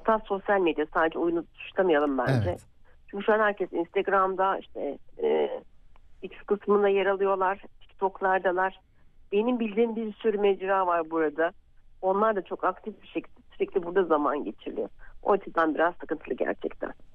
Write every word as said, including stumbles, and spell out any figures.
Hatta sosyal medya, sadece oyunu suçlamayalım bence. Evet. Çünkü şu an herkes Instagram'da, işte e, X kısmında yer alıyorlar, TikTok'lardalar. Benim bildiğim bir sürü mecra var burada. Onlar da çok aktif bir şekilde sürekli burada zaman geçiriyor. O açıdan biraz sıkıntılı gerçekten.